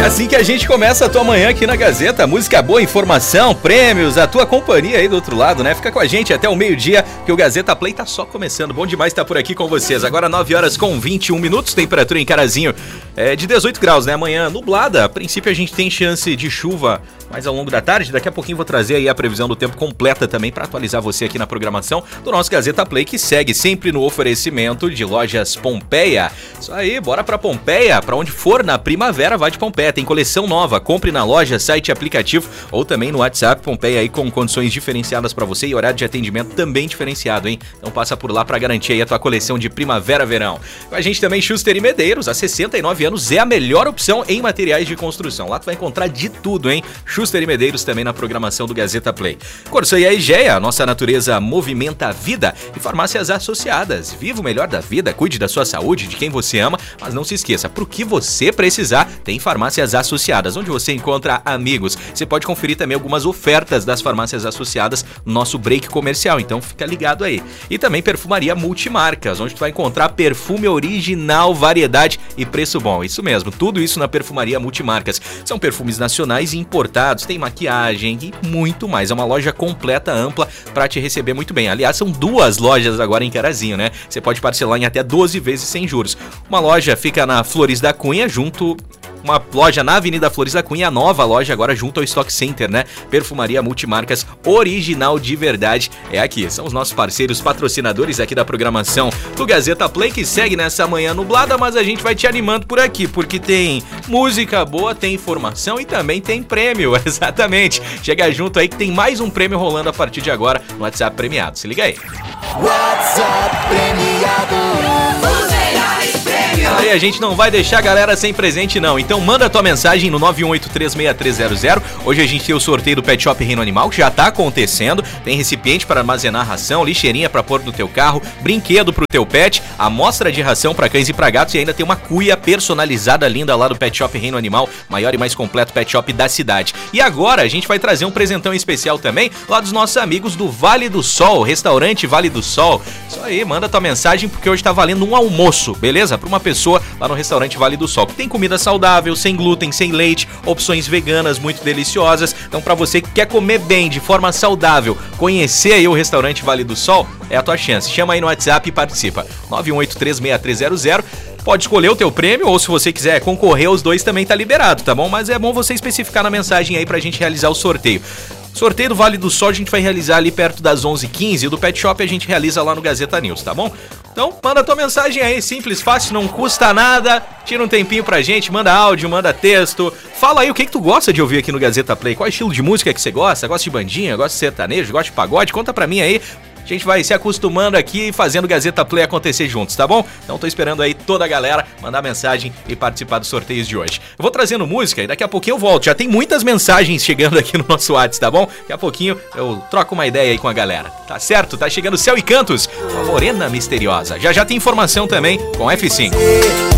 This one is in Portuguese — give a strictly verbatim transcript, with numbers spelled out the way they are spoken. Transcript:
assim que a gente começa a tua manhã aqui na Gazeta. Música boa, informação, prêmios, a tua companhia aí do outro lado, né? Fica com a gente até o meio-dia, que o Gazeta Play tá só começando. Bom demais estar por aqui com vocês. Agora nove horas com vinte e um minutos, temperatura em Carazinho é de dezoito graus, né? Amanhã nublada. A princípio a gente tem chance de chuva mais ao longo da tarde. Daqui a pouquinho vou trazer aí a previsão do tempo completa também para atualizar você aqui na programação do nosso Gazeta Play, que segue sempre no oferecimento de Lojas Pompeia. Isso aí, bora pra Pompeia, pra onde for na primavera, vai de Pompeia. Tem coleção nova, compre na loja, site, aplicativo ou também no WhatsApp. Pompeia aí com condições diferenciadas pra você e horário de atendimento também diferenciado, hein? Então passa por lá pra garantir aí a tua coleção de primavera-verão. Com a gente também Schuster e Medeiros, há sessenta e nove anos é a melhor opção em materiais de construção. Lá tu vai encontrar de tudo, hein? Schuster e Medeiros também na programação do Gazeta Play. Corsair e Egea, nossa natureza movimenta a vida. E farmácias associadas. Viva o melhor da vida, cuide da sua saúde, de quem você ama, mas não se esqueça, pro que você precisar, tem farmácias associadas, onde você encontra amigos. Você pode conferir também algumas ofertas das farmácias associadas no nosso break comercial, então fica ligado aí. E também perfumaria multimarcas, onde tu vai encontrar perfume original, variedade e preço bom. Isso mesmo, tudo isso na perfumaria multimarcas. São perfumes nacionais e importados, tem maquiagem e muito mais. É uma loja completa, ampla, para te receber muito bem. Aliás, são duas lojas agora em Carazinho, né? Você pode parcelar em até doze vezes sem juros. Uma loja fica na Flores da Cunha, junto... Uma loja na Avenida Flores da Cunha, a nova loja agora junto ao Stock Center, né? Perfumaria multimarcas original de verdade é aqui. São os nossos parceiros patrocinadores aqui da programação do Gazeta Play, que segue nessa manhã nublada, mas a gente vai te animando por aqui, porque tem música boa, tem informação e também tem prêmio, exatamente. Chega junto aí que tem mais um prêmio rolando a partir de agora no WhatsApp Premiado. Se liga aí. WhatsApp Premiado. Aí a gente não vai deixar a galera sem presente não, então manda tua mensagem no nove um oito três seis três zero zero. Hoje a gente tem o sorteio do Pet Shop Reino Animal, que já tá acontecendo. Tem recipiente para armazenar ração, lixeirinha para pôr no teu carro, brinquedo pro teu pet, amostra de ração para cães e para gatos e ainda tem uma cuia personalizada linda lá do Pet Shop Reino Animal, maior e mais completo pet shop da cidade. E agora a gente vai trazer um presentão especial também lá dos nossos amigos do Vale do Sol, restaurante Vale do Sol. Isso aí, manda tua mensagem porque hoje tá valendo um almoço, beleza? Para uma pessoa lá no restaurante Vale do Sol, que tem comida saudável, sem glúten, sem leite, opções veganas muito deliciosas. Então para você que quer comer bem, de forma saudável, conhecer aí o restaurante Vale do Sol, é a tua chance. Chama aí no WhatsApp e participa. nove um oito três seis três zero zero. Pode escolher o teu prêmio ou se você quiser concorrer aos dois também tá liberado, tá bom? Mas é bom você especificar na mensagem aí pra gente realizar o sorteio. Sorteio do Vale do Sol a gente vai realizar ali perto das onze e quinze e do Pet Shop a gente realiza lá no Gazeta News, tá bom? Então manda tua mensagem aí, simples, fácil, não custa nada, tira um tempinho pra gente, manda áudio, manda texto, fala aí o que que tu gosta de ouvir aqui no Gazeta Play, qual estilo de música que você gosta, gosta de bandinha, gosta de sertanejo, gosta de pagode, conta pra mim aí. A gente vai se acostumando aqui e fazendo o Gazeta Play acontecer juntos, tá bom? Então tô esperando aí toda a galera mandar mensagem e participar dos sorteios de hoje. Eu vou trazendo música e daqui a pouquinho eu volto. Já tem muitas mensagens chegando aqui no nosso WhatsApp, tá bom? Daqui a pouquinho eu troco uma ideia aí com a galera. Tá certo? Tá chegando Céu e Cantos, a Morena Misteriosa. Já já tem informação também com F cinco.